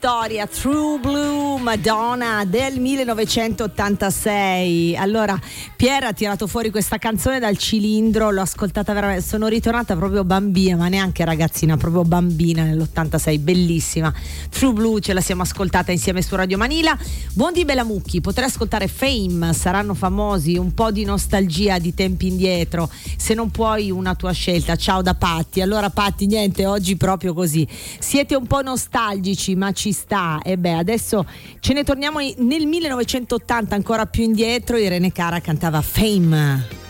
storia, True Blue, Madonna del 1986. Allora Pier ha tirato fuori questa canzone dal cilindro, l'ho ascoltata veramente, sono ritornata proprio bambina, ma neanche ragazzina, proprio bambina nell'86, bellissima. True Blue ce la siamo ascoltata insieme su Radio Manila. Buon di Belamucchi, potrei ascoltare Fame, saranno famosi, un po' di nostalgia di tempi indietro, se non puoi una tua scelta. Ciao da Patti. Allora Patti, niente, oggi proprio così, siete un po' nostalgici ma ci sta, e beh adesso ce ne torniamo nel 1980 ancora più indietro. Irene Cara cantava Fame.